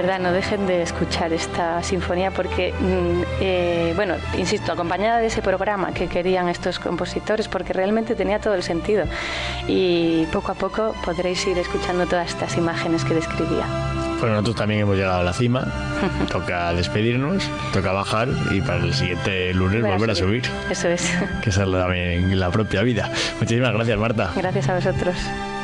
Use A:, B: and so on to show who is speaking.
A: verdad no dejen de escuchar esta sinfonía porque, bueno, insisto, acompañada de ese programa que querían estos compositores, porque realmente tenía todo el sentido. Y poco a poco podréis ir escuchando todas estas imágenes que describía.
B: Bueno, nosotros también hemos llegado a la cima. Toca despedirnos, toca bajar y para el siguiente lunes volver a subir.
A: Eso es.
B: Que esa es también la propia vida. Muchísimas gracias, Marta.
A: Gracias a vosotros.